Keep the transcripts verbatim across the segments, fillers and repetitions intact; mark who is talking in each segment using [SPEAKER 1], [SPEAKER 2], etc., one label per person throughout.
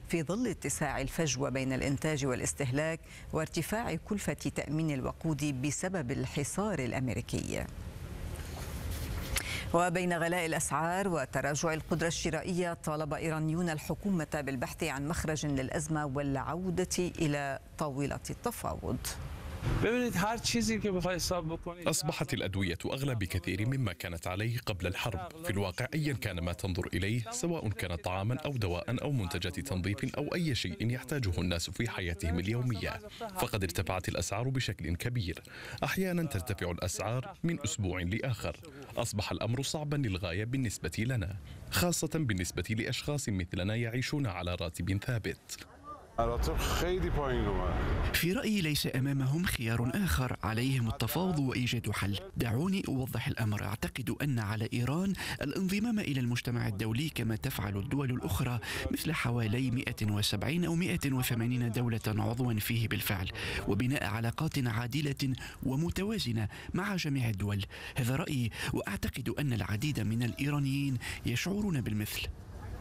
[SPEAKER 1] في ظل اتساع الفجوة بين الإنتاج والاستهلاك وارتفاع كلفة تأمين الوقود بسبب الحصار الأمريكي. وبين غلاء الأسعار وتراجع القدرة الشرائية، طالب إيرانيون الحكومة بالبحث عن مخرج للأزمة والعودة إلى طاولة التفاوض.
[SPEAKER 2] أصبحت الأدوية أغلى بكثير مما كانت عليه قبل الحرب. في الواقع أيا كان ما تنظر إليه، سواء كان طعاما أو دواء أو منتجات تنظيف أو أي شيء يحتاجه الناس في حياتهم اليومية، فقد ارتفعت الأسعار بشكل كبير. أحيانا ترتفع الأسعار من أسبوع لآخر. أصبح الأمر صعبا للغاية بالنسبة لنا، خاصة بالنسبة لأشخاص مثلنا يعيشون على راتب ثابت.
[SPEAKER 3] في رأيي ليس أمامهم خيار آخر، عليهم التفاوض وإيجاد حل. دعوني أوضح الأمر. أعتقد أن على إيران الانضمام إلى المجتمع الدولي كما تفعل الدول الأخرى، مثل حوالي مئة وسبعين أو مئة وثمانين دولة عضوا فيه بالفعل، وبناء علاقات عادلة ومتوازنة مع جميع الدول. هذا رأيي، وأعتقد أن العديد من الإيرانيين يشعرون بالمثل.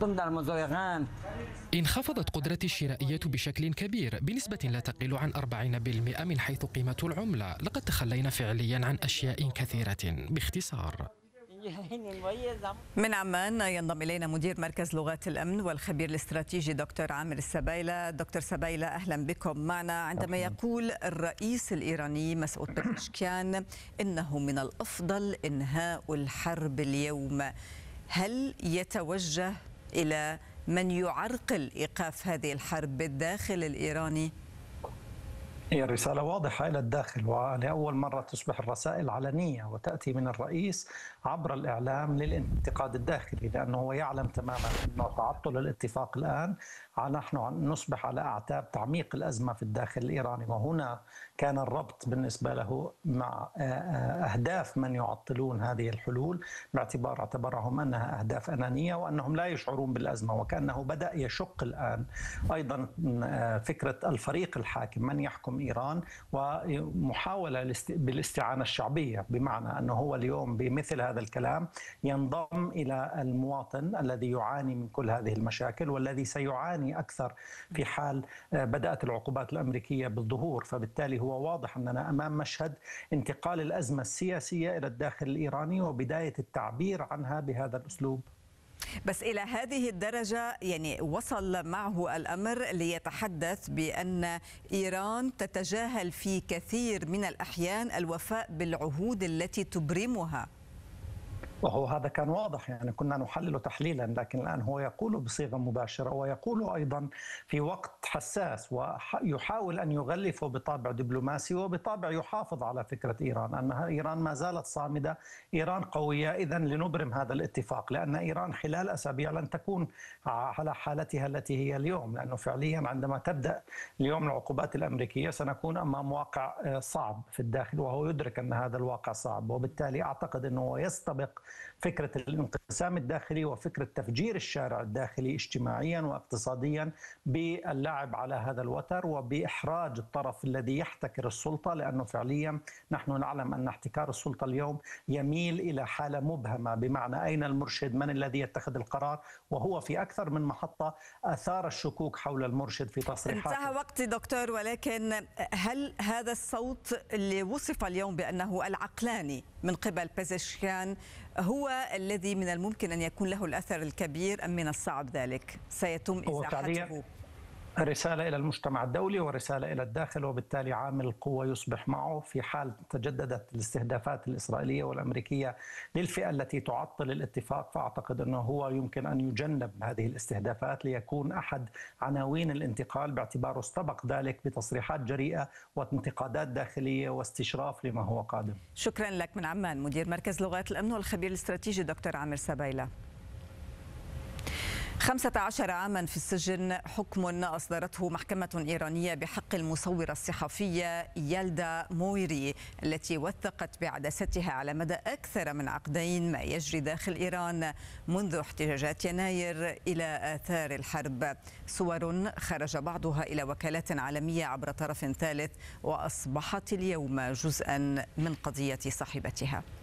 [SPEAKER 4] انخفضت قدرتي الشرائية بشكل كبير بنسبة لا تقل عن أربعين بالمئة من حيث قيمة العملة. لقد تخلينا فعليا عن أشياء كثيرة. باختصار،
[SPEAKER 1] من عمان ينضم إلينا مدير مركز لغات الأمن والخبير الاستراتيجي دكتور عامر السبيلة. دكتور سبيلة، أهلا بكم معنا. عندما يقول الرئيس الإيراني مسعود بزشكيان إنه من الأفضل إنهاء الحرب اليوم، هل يتوجه إلى من يعرقل إيقاف هذه الحرب بالداخل الإيراني؟
[SPEAKER 5] هي الرسالة واضحة إلى الداخل، ولأول مرة تصبح الرسائل علنية وتأتي من الرئيس عبر الإعلام للانتقاد الداخلي، لأنه هو يعلم تماما أن تعطل الاتفاق الآن نحن نصبح على أعتاب تعميق الأزمة في الداخل الإيراني. وهنا كان الربط بالنسبة له مع أهداف من يعطلون هذه الحلول، باعتبار اعتبرهم أنها أهداف أنانية وأنهم لا يشعرون بالأزمة، وكأنه بدأ يشق الآن أيضا فكرة الفريق الحاكم من يحكم إيران، ومحاولة بالاستعانة الشعبية، بمعنى أنه هو اليوم بمثل هذا الكلام ينضم إلى المواطن الذي يعاني من كل هذه المشاكل والذي سيعاني أكثر في حال بدأت العقوبات الأمريكية بالظهور. فبالتالي هو واضح أننا أمام مشهد انتقال الأزمة السياسية إلى الداخل الإيراني وبداية التعبير عنها بهذا الأسلوب.
[SPEAKER 1] بس إلى هذه الدرجة يعني وصل معه الأمر ليتحدث بأن إيران تتجاهل في كثير من الأحيان الوفاء بالعهود التي تبرمها.
[SPEAKER 5] وهو هذا كان واضح، يعني كنا نحلل تحليلا، لكن الآن هو يقول بصيغة مباشرة، ويقول أيضا في وقت حساس، ويحاول أن يغلفه بطابع دبلوماسي وبطابع يحافظ على فكرة إيران أنها إيران ما زالت صامدة، إيران قوية، إذن لنبرم هذا الاتفاق، لأن إيران خلال أسابيع لن تكون على حالتها التي هي اليوم، لأنه فعليا عندما تبدأ اليوم العقوبات الأمريكية سنكون أمام واقع صعب في الداخل، وهو يدرك أن هذا الواقع صعب، وبالتالي أعتقد أنه يستبق فكرة الانقسام الداخلي وفكرة تفجير الشارع الداخلي اجتماعيا واقتصاديا باللعب على هذا الوتر وبإحراج الطرف الذي يحتكر السلطة، لأنه فعليا نحن نعلم أن احتكار السلطة اليوم يميل إلى حالة مبهمة، بمعنى أين المرشد، من الذي يتخذ القرار، وهو في أكثر من محطة أثار الشكوك حول المرشد في تصريحاته.
[SPEAKER 1] انتهى وقتي دكتور، ولكن هل هذا الصوت اللي وصف اليوم بأنه العقلاني من قبل بزشكيان هو الذي من الممكن أن يكون له الأثر الكبير أم من الصعب ذلك؟ سيتم إزاحته؟
[SPEAKER 5] رسالة إلى المجتمع الدولي ورسالة إلى الداخل، وبالتالي عامل القوة يصبح معه في حال تجددت الاستهدافات الإسرائيلية والأمريكية للفئة التي تعطل الاتفاق. فأعتقد أنه هو يمكن أن يجنب هذه الاستهدافات ليكون أحد عناوين الانتقال، باعتباره استبق ذلك بتصريحات جريئة وانتقادات داخلية واستشراف لما هو قادم.
[SPEAKER 1] شكرا لك. من عمان مدير مركز لغات الأمن والخبير الاستراتيجي دكتور عامر سبيلة. خمسة عشر عاما في السجن، حكم أصدرته محكمة إيرانية بحق المصورة الصحفية يلدا مويري التي وثقت بعدستها على مدى أكثر من عقدين ما يجري داخل إيران منذ احتجاجات يناير إلى آثار الحرب. صور خرج بعضها إلى وكالات عالمية عبر طرف ثالث، وأصبحت اليوم جزءا من قضية صاحبتها.